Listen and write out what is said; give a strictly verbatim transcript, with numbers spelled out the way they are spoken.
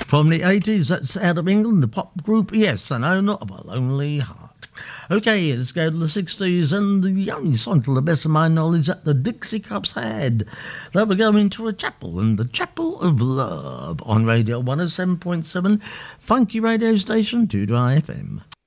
From the eighties, that's out of England, the pop group Yes, and No, Not of a Lonely Heart. Okay, let's go to the sixties, and the only song to the best of my knowledge that the Dixie Cups had. They were going to a chapel, and the Chapel of Love on Radio one oh seven point seven, funky radio station, two to I F M.